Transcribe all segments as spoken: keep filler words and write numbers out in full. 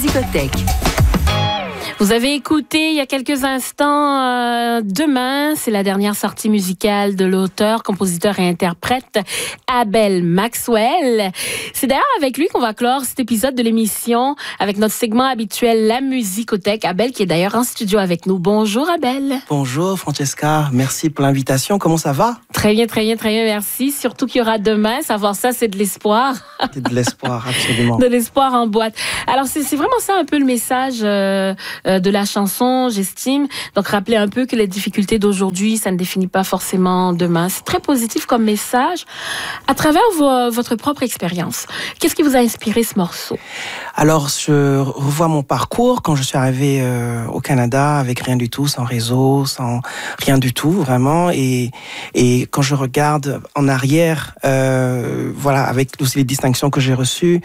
Musicothèque. Vous avez écouté il y a quelques instants euh, Demain, c'est la dernière sortie musicale de l'auteur, compositeur et interprète Abel Maxwell. C'est d'ailleurs avec lui qu'on va clore cet épisode de l'émission avec notre segment habituel La Musicothèque. Abel qui est d'ailleurs en studio avec nous. Bonjour Abel. Bonjour Francesca, merci pour l'invitation. Comment ça va? Très bien, très bien, très bien, merci. Surtout qu'il y aura demain. Savoir ça, c'est de l'espoir. C'est de l'espoir, absolument. De l'espoir en boîte. Alors c'est, c'est vraiment ça un peu le message euh, de la chanson, j'estime. Donc, rappelez un peu que les difficultés d'aujourd'hui, ça ne définit pas forcément demain. C'est très positif comme message. À travers vo- votre propre expérience, qu'est-ce qui vous a inspiré ce morceau? Alors, je revois mon parcours quand je suis arrivé euh, au Canada avec rien du tout, sans réseau, sans rien du tout, vraiment. Et, et quand je regarde en arrière, euh, voilà, avec aussi les distinctions que j'ai reçues,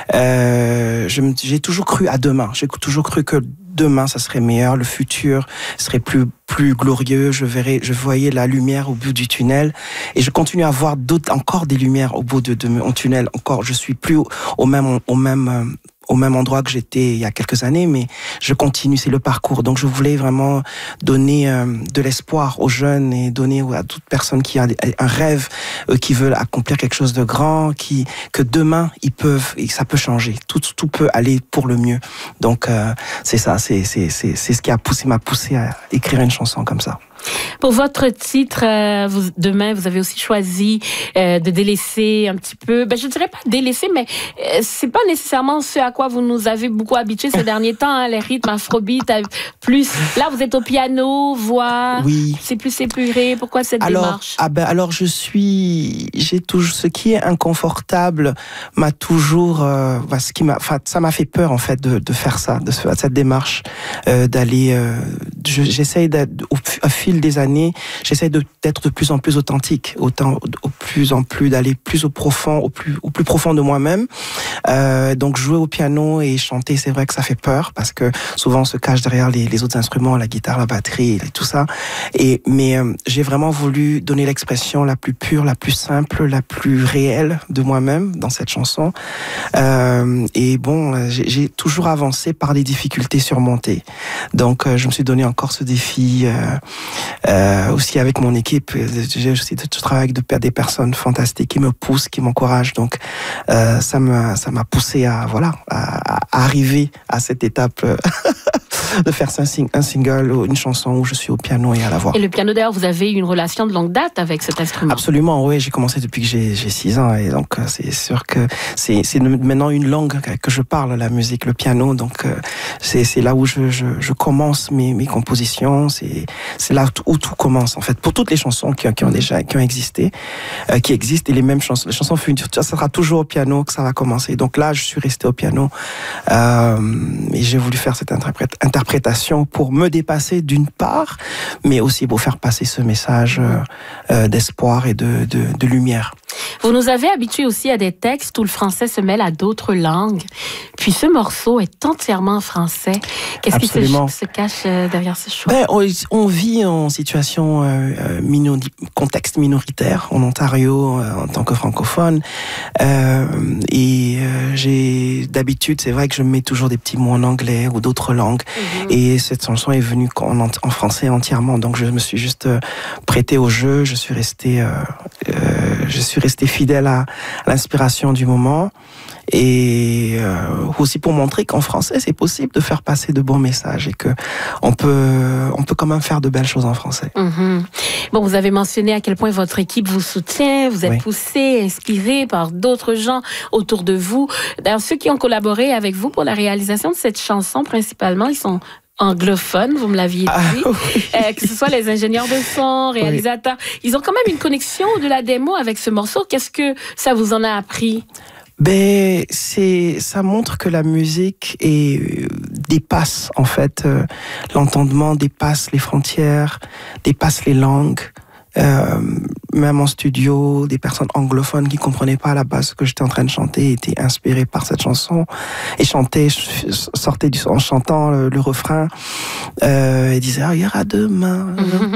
euh, je me, j'ai toujours cru à demain. J'ai toujours cru que demain, ça serait meilleur, le futur serait plus plus glorieux. Je verrais, je voyais la lumière au bout du tunnel, et je continue à voir d'autres, encore des lumières au bout de, de mon tunnel. Encore, je suis plus au, au même au même euh, au même endroit que j'étais il y a quelques années, mais je continue, c'est le parcours. Donc je voulais vraiment donner euh, de l'espoir aux jeunes et donner à toute personne qui a un rêve, euh, qui veulent accomplir quelque chose de grand, qui que demain ils peuvent, et ça peut changer. Tout tout peut aller pour le mieux. Donc euh, c'est ça, c'est c'est c'est c'est ce qui a poussé m'a poussé à écrire une chanson comme ça. Pour votre titre, euh, vous, demain, vous avez aussi choisi euh, de délaisser un petit peu. Ben, je ne dirais pas délaisser, mais euh, c'est pas nécessairement ce à quoi vous nous avez beaucoup habitués ces derniers temps. Hein, les rythmes afrobeat, plus. Là, vous êtes au piano, voix. Oui. C'est plus épuré. Pourquoi cette alors, démarche? Ah ben, alors, je suis, j'ai toujours ce qui est inconfortable m'a toujours, euh, ce qui m'a, enfin, ça m'a fait peur en fait de, de faire ça, de faire cette démarche, euh, d'aller. Euh, je, j'essaye d'être, au, au fil des années, j'essaie de, d'être de plus en plus authentique, autant, au plus en plus, d'aller plus au profond, au plus, au plus profond de moi-même. Euh, donc jouer au piano et chanter, c'est vrai que ça fait peur parce que souvent on se cache derrière les, les autres instruments, la guitare, la batterie, et tout ça. Et mais euh, j'ai vraiment voulu donner l'expression la plus pure, la plus simple, la plus réelle de moi-même dans cette chanson. Euh, et bon, j'ai, j'ai toujours avancé par des difficultés surmontées. Donc euh, je me suis donné encore ce défi. Euh, Euh, aussi avec mon équipe, j'ai aussi je travaille avec des personnes fantastiques qui me poussent, qui m'encouragent. Donc euh, ça m'a ça m'a poussé à voilà à, à arriver à cette étape de faire un single, une chanson où je suis au piano et à la voix. Et le piano, d'ailleurs, vous avez une relation de longue date avec cet instrument? Absolument, oui. J'ai commencé depuis que j'ai j'ai six ans, et donc c'est sûr que c'est c'est maintenant une langue que je parle, la musique, le piano. Donc c'est c'est là où je je, je commence mes mes compositions. C'est c'est là où tout commence en fait pour toutes les chansons qui, qui ont déjà qui ont existé, euh, qui existent, et les mêmes chansons, les chansons futures, ça sera toujours au piano que ça va commencer. Donc là, je suis resté au piano euh, et j'ai voulu faire cette interprét- interprétation pour me dépasser d'une part, mais aussi pour faire passer ce message euh, euh, d'espoir et de, de de lumière. Vous nous avez habitués aussi à des textes où le français se mêle à d'autres langues. Puis ce morceau est entièrement français. Qu'est-ce Absolument. qui se, se cache derrière ce choix? Ben, on, on vit en situation euh, minori- contexte minoritaire en Ontario euh, en tant que francophone. Euh, et euh, j'ai d'habitude, c'est vrai que je mets toujours des petits mots en anglais ou d'autres langues. Mm-hmm. Et cette chanson est venue en, en français entièrement. Donc je me suis juste euh, prêté au jeu. Je suis resté, euh, euh, je suis resté fidèle à, à l'inspiration du moment. Et euh, aussi pour montrer qu'en français c'est possible de faire passer de bons messages et que on peut on peut quand même faire de belles choses en français. Mm-hmm. Bon, vous avez mentionné à quel point votre équipe vous soutient, vous êtes oui. poussé, inspiré par d'autres gens autour de vous. D'ailleurs, ceux qui ont collaboré avec vous pour la réalisation de cette chanson, principalement, ils sont anglophones, vous me l'aviez dit, ah, oui. euh, que ce soit les ingénieurs de son, réalisateurs, oui. Ils ont quand même une connexion de la démo avec ce morceau. Qu'est-ce que ça vous en a appris? Ben, c'est, ça montre que la musique est, euh, dépasse, en fait, euh, l'entendement dépasse les frontières, dépasse les langues. Euh, même en studio, des personnes anglophones qui comprenaient pas à la base ce que j'étais en train de chanter étaient inspirées par cette chanson et chantaient, sortaient du, en chantant le, le refrain euh, et disaient ah, il y aura demain,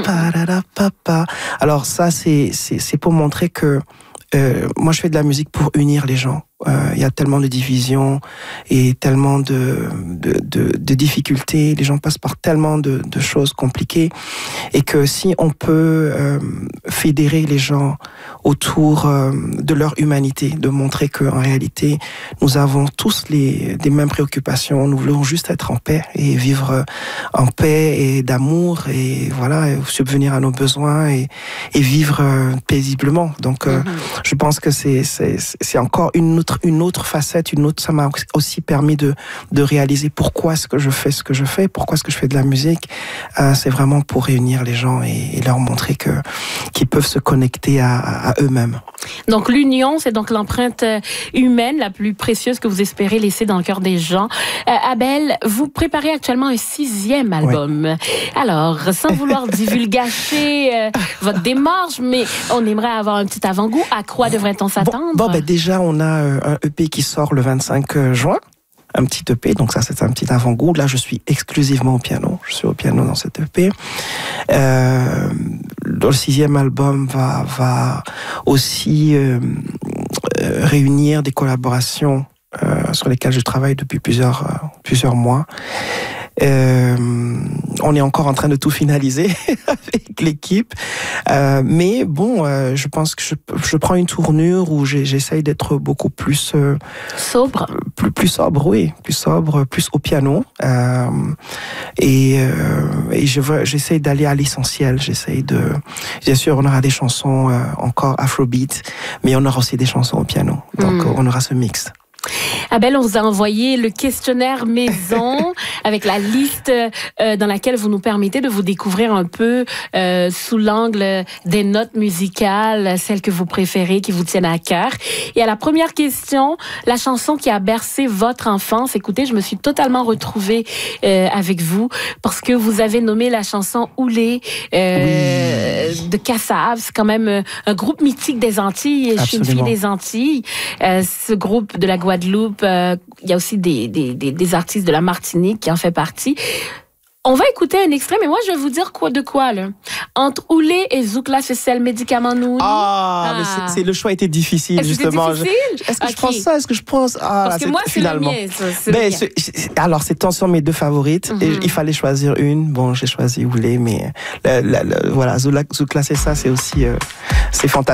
papa. Alors ça c'est c'est c'est pour montrer que euh, moi je fais de la musique pour unir les gens. Euh, il y a tellement de divisions et tellement de, de, de, de difficultés. Les gens passent par tellement de, de choses compliquées. Et que si on peut euh, fédérer les gens autour euh, de leur humanité, de montrer qu'en réalité, nous avons tous les, les mêmes préoccupations. Nous voulons juste être en paix et vivre en paix et d'amour et voilà, et subvenir à nos besoins et, et vivre euh, paisiblement. Donc, euh, mm-hmm. je pense que c'est, c'est, c'est encore une autre une autre facette, une autre. Ça m'a aussi permis de de réaliser pourquoi est-ce que je fais ce que je fais, pourquoi est-ce que je fais de la musique. Euh, c'est vraiment pour réunir les gens et, et leur montrer que qu'ils peuvent se connecter à, à eux-mêmes. Donc l'union, c'est donc l'empreinte humaine la plus précieuse que vous espérez laisser dans le cœur des gens. Euh, Abel, vous préparez actuellement un sixième album. Oui. Alors, sans vouloir divulgacher euh, votre démarche, mais on aimerait avoir un petit avant-goût. À quoi devrait-on s'attendre? Bon, bon ben déjà, on a euh, un E P qui sort le vingt-cinq juin. Un petit E P, donc ça c'est un petit avant-goût. Là, je suis exclusivement au piano. Je suis au piano dans cet E P. Euh, le sixième album va, va aussi euh, euh, réunir des collaborations euh, sur lesquelles je travaille depuis plusieurs, euh, plusieurs mois. Euh, on est encore en train de tout finaliser avec l'équipe, euh, mais bon, euh, je pense que je, je prends une tournure où j'essaye d'être beaucoup plus euh, sobre, plus plus sobre, oui, plus sobre, plus au piano, euh, et, euh, et je veux, j'essaye d'aller à l'essentiel. J'essaye de, bien sûr, on aura des chansons euh, encore Afrobeat, mais on aura aussi des chansons au piano, donc mm. on aura ce mix. Abel, on vous a envoyé le questionnaire maison avec la liste euh, dans laquelle vous nous permettez de vous découvrir un peu euh, sous l'angle des notes musicales, celles que vous préférez, qui vous tiennent à cœur. Et à la première question, la chanson qui a bercé votre enfance. Écoutez, je me suis totalement retrouvée euh, avec vous parce que vous avez nommé la chanson Oulé euh, oui. de Kassav. C'est quand même un groupe mythique des Antilles. Je suis une fille des Antilles. Euh, ce groupe de la Guadeloupe, euh, il y a aussi des, des, des, des artistes de la Martinique qui en fait partie. On va écouter un extrait, mais moi, je vais vous dire quoi de quoi, là. Entre Oulé et Zoukla, c'est le médicament nous. Ah, ah. mais c'est, c'est, le choix était difficile, est-ce justement. Que difficile? Je, est-ce que okay. je prends ça? Est-ce que je prends... Ah, parce que c'est, moi, c'est finalement. le mien. Ça, c'est ben, le mien. C'est, alors, c'est tant sur mes deux favorites. Mm-hmm. Et il fallait choisir une. Bon, j'ai choisi Oulé, mais la, la, la, voilà, Zoukla, c'est ça, c'est aussi... Euh, c'est fantastique.